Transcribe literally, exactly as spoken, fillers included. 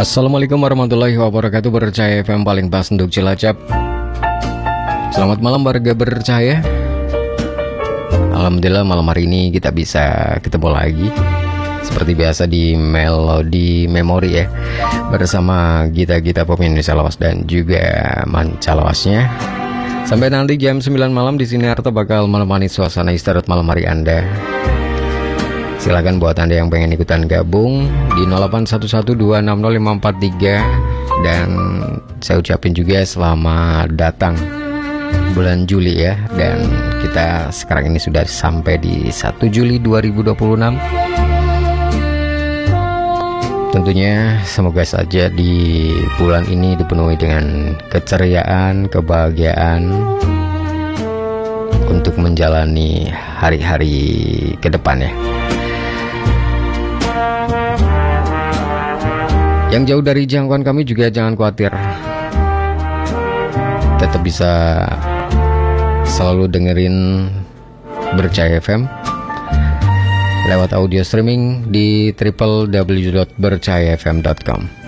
Assalamualaikum warahmatullahi wabarakatuh. Bercahaya F M paling pas untuk Cilacap. Selamat malam warga bercahaya. Alhamdulillah malam hari ini kita bisa ketemu lagi seperti biasa di Melodi Memori ya, bersama Gita-Gita Pop Indonesia Lawas dan juga Manca Lawasnya. Sampai nanti jam sembilan malam di sini Arta bakal menemani suasana istirahat malam hari Anda. Silakan buat Anda yang pengen ikutan gabung di nol delapan satu satu dua enam nol lima empat tiga. Dan saya ucapin juga selamat datang bulan Juli ya. Dan kita sekarang ini sudah sampai di satu Juli dua ribu dua puluh enam. Tentunya semoga saja di bulan ini dipenuhi dengan keceriaan, kebahagiaan untuk menjalani hari-hari ke depan ya. Yang jauh dari jangkauan kami juga jangan khawatir, tetap bisa selalu dengerin Bercahaya F M lewat audio streaming di w w w dot bercahaya f m dot com.